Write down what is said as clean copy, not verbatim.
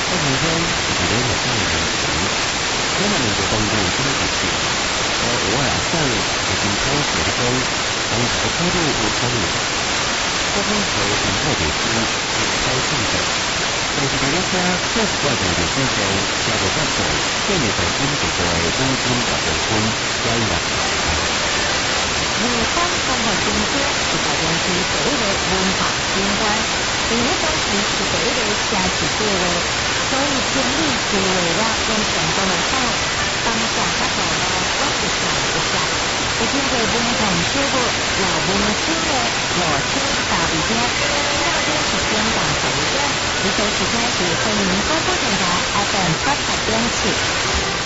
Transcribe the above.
我平常是咧学校的老师，我嘛面对当中有这个学习，我也想有真考试的讲，当时的态度有参与，我讲说真好读书，有高兴的，但是在我写做一挂的历史上，写无甲做，建立在因一个五金大部分加以落实。 日本中学中心是大中区第一个文化景观，因为当时是第一个城市计划，所以建立是为了用成功的好，当下甲道路我一下一下，有经过文坛事物有文青的落青大比拼，那边是香港首站，一周时间是欢迎广播电台 FM 88.7。